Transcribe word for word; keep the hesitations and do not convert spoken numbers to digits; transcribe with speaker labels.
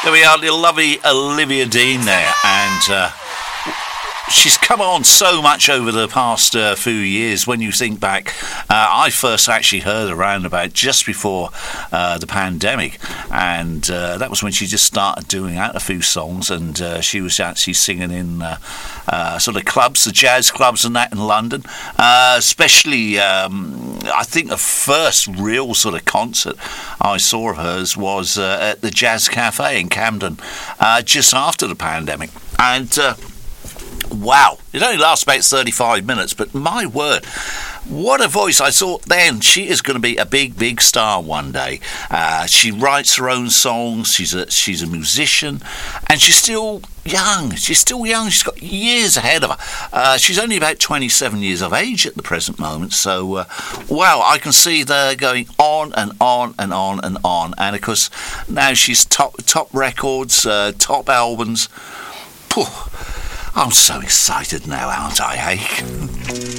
Speaker 1: There we are, little lovely Olivia Dean there, and uh, she's come on so much over the past uh, few years. When you think back, uh, I first actually heard her around about just before uh, the pandemic, and uh, that was when she just started doing out a few songs, and uh, she was actually singing in uh, uh, sort of clubs, the jazz clubs and that in London, uh, especially um, I think the first real sort of concert I saw of hers was uh, at the Jazz Cafe in Camden, uh, just after the pandemic, and uh, wow, it only lasts about thirty-five minutes, but my word, what a voice. I thought then she is going to be a big, big star one day. Uh, she writes her own songs, she's a, she's a musician, and she's still young. She's still young, she's got years ahead of her. Uh, she's only about twenty-seven years of age at the present moment, so uh, wow, I can see her going on and on and on and on, and of course now she's top, top records, uh, top albums. Phew. I'm so excited now, aren't I, hey?